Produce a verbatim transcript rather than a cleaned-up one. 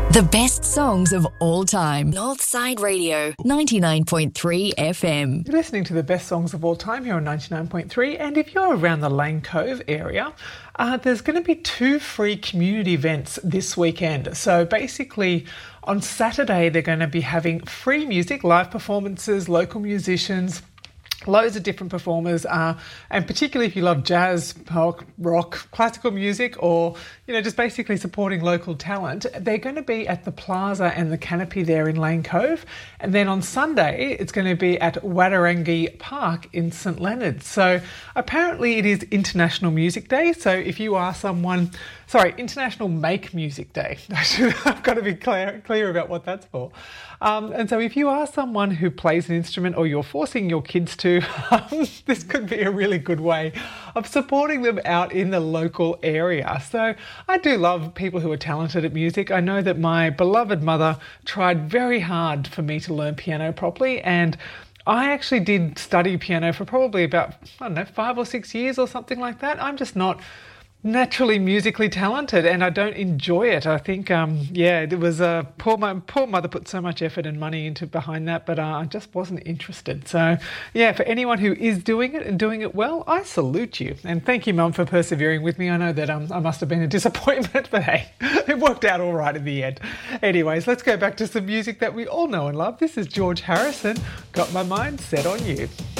The best songs of all time. Northside Radio, ninety-nine point three F M. You're listening to the best songs of all time here on ninety-nine point three, and if you're around the Lane Cove area, uh, there's going to be two free community events this weekend. So basically, on Saturday, they're going to be having free music, live performances, local musicians, loads of different performers, uh, and particularly if you love jazz, pop, rock, classical music, or, you know, just basically supporting local talent, they're going to be at the Plaza and the Canopy there in Lane Cove. And then on Sunday, it's going to be at Wadarangi Park in St Leonards. So apparently it is International Music Day. So if you are someone, sorry, International Make Music Day. I've got to be clear, clear about what that's for. Um, and so if you are someone who plays an instrument or you're forcing your kids to, um, this could be a really good way of supporting them out in the local area. So I do love people who are talented at music. I know that my beloved mother tried very hard for me to learn piano properly, and I actually did study piano for probably about, I don't know, five or six years or something like that. I'm just not naturally musically talented, and I don't enjoy it. I think, um, yeah, it was a uh, poor. My poor mother put so much effort and money into behind that, but uh, I just wasn't interested. So, yeah, for anyone who is doing it and doing it well, I salute you, and thank you, Mum, for persevering with me. I know that um, I must have been a disappointment, but hey, it worked out all right in the end. Anyways, let's go back to some music that we all know and love. This is George Harrison. Got my mind set on you.